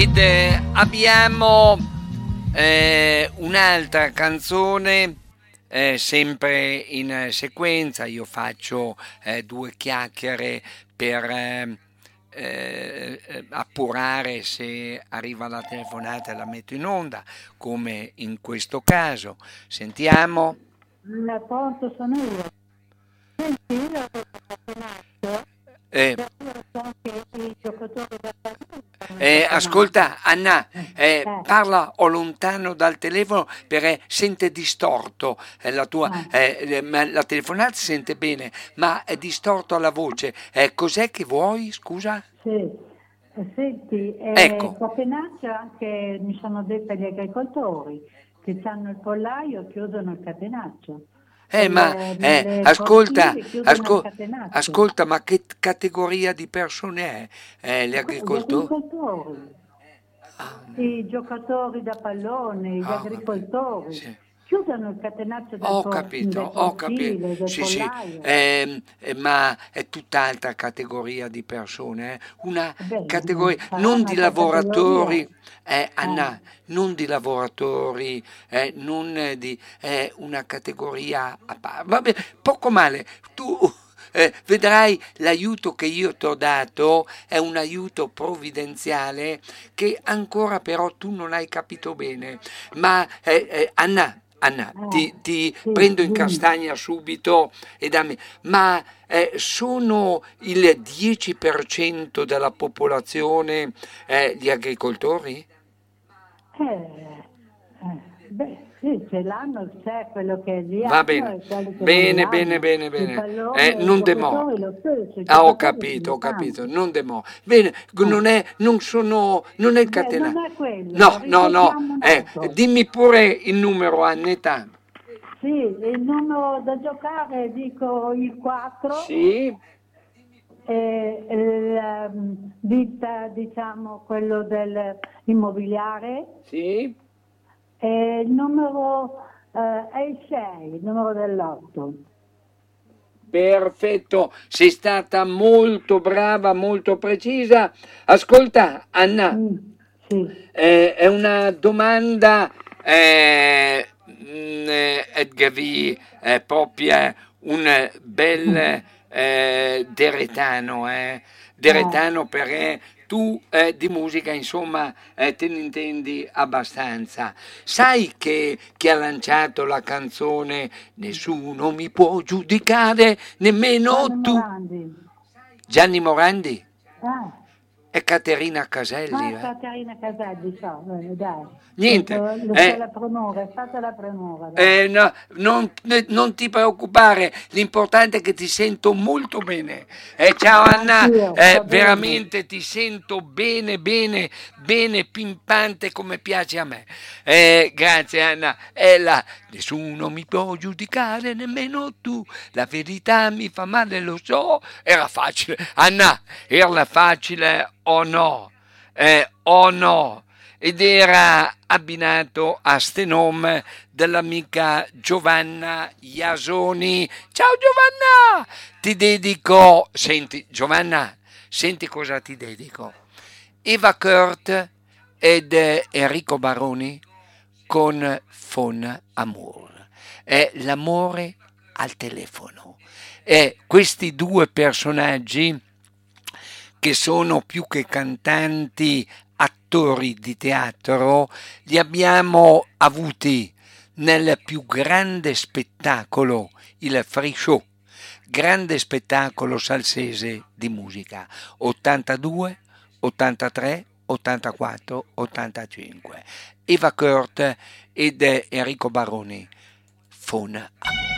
Ed abbiamo un'altra canzone sempre in sequenza. Io faccio due chiacchiere per appurare se arriva la telefonata e la metto in onda, come in questo caso. Sentiamo. Pronto, sono io. Senti, io ho campionato, Eh, però so che i giocatori da Parigi sono ascolta Anna, eh, parla o lontano dal telefono perché sente distorto la tua, ma la telefonata si sente bene, ma è distorto la voce. Cos'è che vuoi, scusa? sì. Senti, Ecco. Catenaccio anche mi sono dette gli agricoltori che hanno il pollaio chiudono il catenaccio e Ma le ascolta, cortili chiudono il catenaccio. ascolta, ma che categoria di persone è? Gli Gli agricoltori? agricoltori, Ah, i giocatori da pallone, gli ho capito. agricoltori Sì. chiudono il catenaccio Ho capito, del ho capito. cortile, del Sì, sì, pollaio. ma è tutt'altra categoria di persone, Una Bene, categoria, sarà non di un'altra categoria. lavoratori, Anna, non di lavoratori, non di, è una categoria a parte. Vabbè, poco male, tu vedrai l'aiuto che io ti ho dato è un aiuto provvidenziale che ancora però tu non hai capito bene. Ma Anna, ti Sì, prendo in dimmi. castagna subito e dammi, ma sono il 10% della popolazione gli agricoltori? Beh, sì, ce l'hanno, c'è quello che li Va hanno bene, e quelli che non li bene, bene, hanno. bene, Il bene. pallone, i Non demò. giocatori lo stesso, i Ah, giocatori sono ho capito, tanti. non demò. Bene, Eh. non è il Beh, non catenario. è quello, No, no, no, ripetiamo un altro. dimmi pure il numero, Annetta. Sì, il numero da giocare dico il 4, Sì, ditta, diciamo, quello del immobiliare, sì. e il numero è il 6, il numero dell'8. Perfetto, sei stata molto brava, molto precisa. Ascolta, Anna, Sì. è una domanda Edgavi, proprio un bel deretano, deretano perché tu di musica insomma te ne intendi abbastanza. Sai che chi ha lanciato la canzone Nessuno mi può giudicare, Gianni nemmeno tu? Morandi. Gianni Morandi Ah, e Caterina Caselli, Caterina Caselli, so, dai. Niente, Lo so la premura, è stata la premura, dai. no, non ti preoccupare, l'importante è che ti sento molto bene. Ciao Anna, Anch'io, va bene. veramente ti sento bene, bene, bene, pimpante come piace a me. Grazie Anna. Nessuno mi può giudicare, nemmeno tu. La verità mi fa male, lo so. Era facile. Anna, era facile o no? O no? Ed era abbinato a ste nome dell'amica Giovanna Iasoni. Ciao Giovanna! Ti dedico, senti Giovanna, senti cosa ti dedico. Eva Kurt ed Enrico Baroni con Fon Amour. È l'amore al telefono. E questi due personaggi che sono più che cantanti, attori di teatro, li abbiamo avuti nel più grande spettacolo, il Free Show, grande spettacolo salsese di musica, 82, 83, 84, 85. Eva Kurt ed Enrico Baroni, Fon Amour.